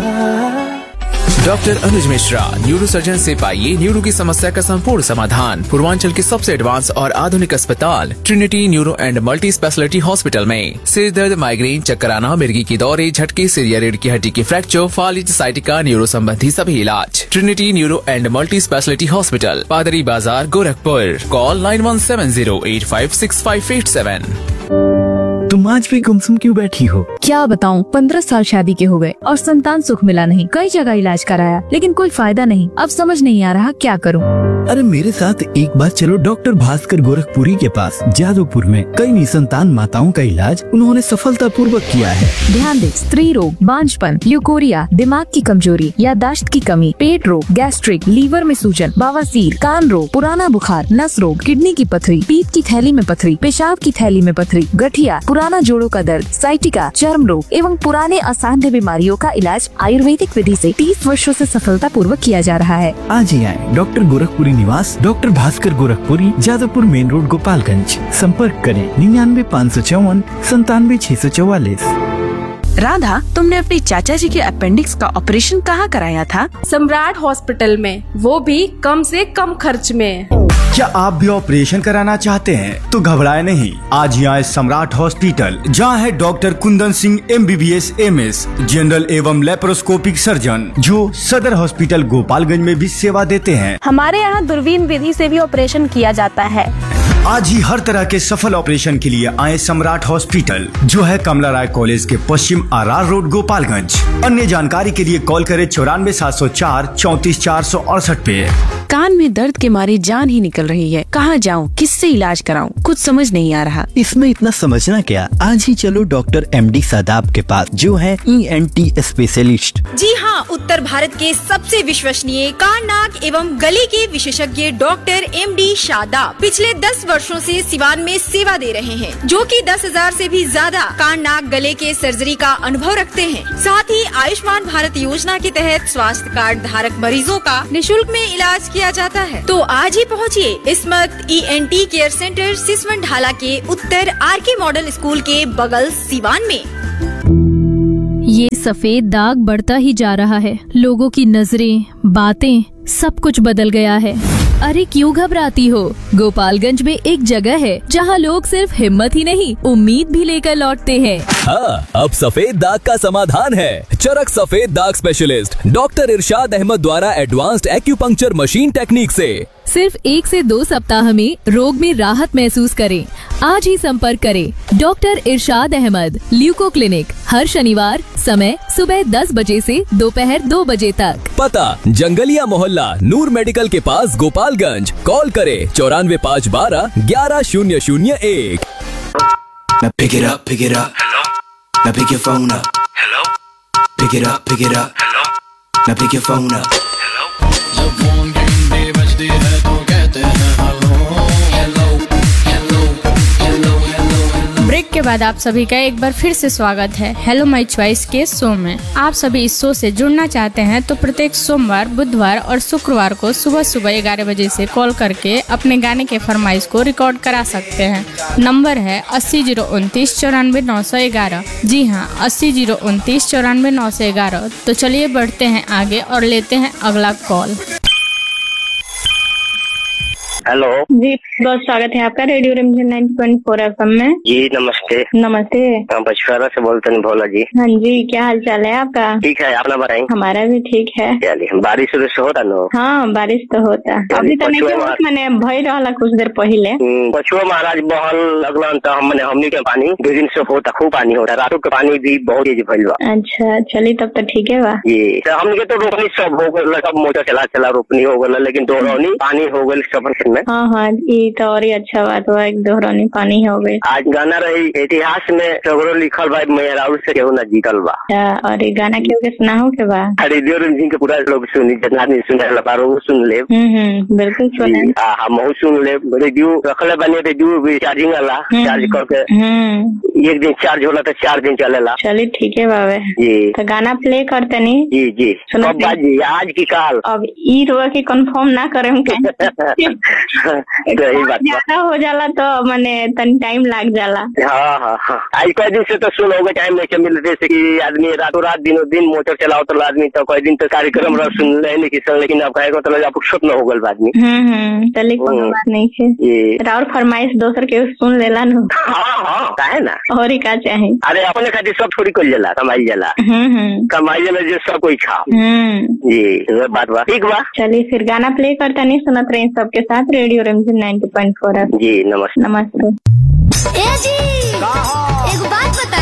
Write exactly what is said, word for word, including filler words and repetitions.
Doctor अनुज Mishra, neuro surgeon से पाइए neuro की समस्या का संपूर्ण समाधान पूर्वांचल के सबसे एडवांस और आधुनिक अस्पताल Trinity neuro and multi speciality hospital में। सिर दर्द, माइग्रेन, चक्कर आना, मिर्गी की दौरे, झटके, सिर या रीढ़ की हड्डी की फ्रैक्चर, फालिज, साइटिका, न्यूरो संबंधी सभी इलाज। Trinity neuro and multi speciality hospital, पादरी बाजार, Gorakhpur. Call nine one seven zero eight five six five eight seven. तुम आज भी गुमसुम क्यों बैठी हो? क्या बताऊं, पंद्रह साल शादी के हो गए और संतान सुख मिला नहीं। कई जगह इलाज कराया लेकिन कोई फायदा नहीं। अब समझ नहीं आ रहा क्या करूं। अरे मेरे साथ एक बार चलो डॉक्टर भास्कर गोरखपुरी के पास। जादवपुर में कई निसंतान माताओं का इलाज उन्होंने सफलता पूर्वक किया है। ध्यान दे, स्त्री रोग, बांझपन, ल्यूकोरिया, दिमाग की कमजोरी, याददाश्त की कमी, पेट रोग, गैस्ट्रिक, लीवर में सूजन, बवासीर, कान रोग, पुराना बुखार, नस रोग, किडनी की पथरी, पीत की थैली में पथरी, पेशाब की थैली में पथरी, गठिया, पुराना जोड़ों का दर्द, साइटिका, चर्म रोग एवं पुराने असाध्य बीमारियों का इलाज आयुर्वेदिक विधि से तीस वर्षों से सफलता पूर्वक किया जा रहा है। आज ही आए डॉक्टर गोरखपुरी निवास, doctor Bhaskar Gorakhpuri, Jadavpur main road, Gopalganj. संपर्क करें निन्यानवे पाँच सौ चौवन संतानवे छह सौ चौवालीस। राधा, तुमने अपनी चाचा जी के अपेंडिक्स का ऑपरेशन कहाँ कराया था? सम्राट हॉस्पिटल में, वो भी कम से कम खर्च में। क्या आप भी ऑपरेशन कराना चाहते हैं तो घबराए नहीं, आज ही आए सम्राट हॉस्पिटल, जहां है doctor Kundan Singh M B B S M S, general एवं लेप्रोस्कोपिक सर्जन, जो सदर हॉस्पिटल गोपालगंज में भी सेवा देते हैं। हमारे यहाँ दूरबीन विधि से भी ऑपरेशन किया जाता है। आज ही हर तरह के सफल ऑपरेशन के लिए आए सम्राट हॉस्पिटल, जो है कमला राय कॉलेज के पश्चिम आर आर रोड, गोपालगंज। अन्य जानकारी के लिए कॉल करें चौरानवे सात सौ चार चौतीस चार सौ अड़सठ पे। कान में दर्द के मारे जान ही निकल रही है। कहाँ जाऊँ, किससे इलाज कराऊँ, कुछ समझ नहीं आ रहा। इसमें इतना समझना क्या, आज ही चलो डॉक्टर एम डी शादाब के पास, जो है ई एन टी स्पेशलिस्ट। जी हाँ, उत्तर भारत के सबसे विश्वसनीय कान, नाक एवं गले के विशेषज्ञ डॉक्टर एम डी शादाब पिछले दस वर्षों से सिवान में सेवा दे रहे हैं, जो कि दस हजार से भी ज्यादा कान, नाक, गले के सर्जरी का अनुभव रखते हैं। साथ ही आयुष्मान भारत योजना के तहत स्वास्थ्य कार्ड धारक मरीजों का निःशुल्क में इलाज किया जाता है। तो आज ही पहुँचिए स्मृत E N tea care centre, Siswan ढाला के उत्तर आर के मॉडल स्कूल के बगल, सिवान में। ये सफेद दाग बढ़ता ही जा रहा है। लोगों की नजरें, बातें, सब कुछ बदल गया है। अरे क्यों घबराती हो? गोपालगंज में एक जगह है जहां लोग सिर्फ हिम्मत ही नहीं, उम्मीद भी लेकर लौटते हैं। हाँ, अब सफेद दाग का समाधान है। चरक सफेद दाग स्पेशलिस्ट डॉक्टर इरशाद अहमद द्वारा एडवांस्ड एक्यूपंक्चर मशीन टेक्निक से सिर्फ एक से दो सप्ताह में रोग में राहत महसूस करें। आज ही संपर्क करें डॉक्टर इरशाद अहमद, ल्यूको क्लिनिक, हर शनिवार, समय सुबह दस बजे से दोपहर दो बजे तक। पता जंगलिया मोहल्ला, नूर मेडिकल के पास, गोपालगंज। कॉल करे चौरानवे पाँच बारह ग्यारह शून्य शून्य एक। Now pick it up, pick it up. Hello. Now pick your phone up. Hello. Pick it up, pick it up. Hello. Now pick your phone up. Hello. जब फोन घंटी बजती है तो कहते हैं hello hello hello hello hello. Break के बाद आप सभी का एक बार फिर से स्वागत है हेलो माय चॉइस के शो में। आप सभी इस शो से जुड़ना चाहते हैं तो प्रत्येक सोमवार, बुधवार और शुक्रवार को सुबह सुबह ग्यारह बजे से कॉल करके अपने गाने के फरमाइश को रिकॉर्ड करा सकते हैं। नंबर है अस्सी जीरो उनतीस चौरानवे नौ सौ ग्यारह। जी हाँ, अस्सी जीरो उनतीस चौरानवे नौ सौ ग्यारह। तो चलिए बढ़ते हैं आगे और लेते हैं अगला कॉल। हेलो जी, बहुत स्वागत है आपका रेडियो रिमझिम ninety point four F M में। जी नमस्ते। नमस्ते। हाँ, बछवाड़ा से बोलते हैं भोला जी। हाँ जी, क्या हाल चाल है आपका? ठीक है, अपना बताएं। हमारा भी ठीक है। चलिए, बारिश उरिश होता न? हाँ, बारिश तो होता। अभी तो नहीं, मैंने भई रहा कुछ देर पहले। पछुआ महाराज बहल लगना तो हमने हमनी के पानी दो दिन से होता, खूब पानी होता, रातों के पानी भी बहुत तेज भइल बा। अच्छा, चलिए तब तो ठीक है बा। जी, तो हमने तो रोपनी सब हो गल, सब मोटर चला चला रोपनी हो गल, लेकिन दोहरौनी पानी हो गल सब में। हाँ हाँ, ये तो और ही अच्छा बात हुआ, एक दोहरौनी पानी हो गई। आज गाना रही इतिहास में सगरो लिखल बा, मैं राउर से केहू ना जीतल बा। और ये गाना केहू के सुनाओ के बा? रेडियो रिमझिम के पूरा लोग सुनी, जितना आदमी सुने वो सुन ले। हम्म, बिल्कुल सुने। हम सुन ले। रेडियो रखले बने, रेडियो चार्जिंग वाला, चार्ज करके एक दिन चार्ज होला तो चार दिन चलेला। चलिए ठीक है बाबे जी। तो गाना प्ले करते नहीं? जी जी। जी आज की काल अब ई रोआ की कंफर्म ना करे सही बात ज्यादा हो जाला तो मैंने तन टाइम लग जाला। हाँ हाँ हाँ आज कई दिन से तो सुनोगे टाइम नहीं मिल रहे कि आदमी रातों रात दिनों दिन मोटर चलाओ तो आदमी तो कई दिन तो कार्यक्रम रह सुन लेने की सुन, लेकिन अब कहेगा तो आप फुर्सत न हो गल आदमी। हम्म हम्म चलिए कोई बात नहीं है। राउर फरमाइश दोसर के सुन लेला न। हाँ हाँ काहे ना और ही का चाहे। अरे अपने खातिर सब थोड़ी कर जाला कमाई जाला। हम्म कमाई जाला जो सब कोई खा। हम्म जी बात बा ठीक बा। चलिए फिर गाना प्ले करता नहीं सुनत रहे सबके साथ रेडियो रिमझिम नाइन्टी पॉइंट फोर। जी नमस्ते। नमस्ते। ए जी एक बात बता